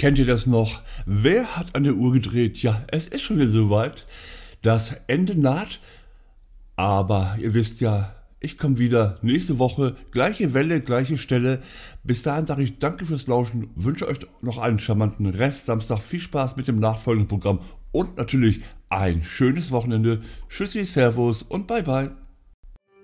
Kennt ihr das noch? Wer hat an der Uhr gedreht? Ja, es ist schon wieder soweit. Das Ende naht. Aber ihr wisst ja, ich komme wieder nächste Woche. Gleiche Welle, gleiche Stelle. Bis dahin sage ich danke fürs Lauschen. Wünsche euch noch einen charmanten Rest Samstag. Viel Spaß mit dem nachfolgenden Programm. Und natürlich ein schönes Wochenende. Tschüssi, Servus und bye bye.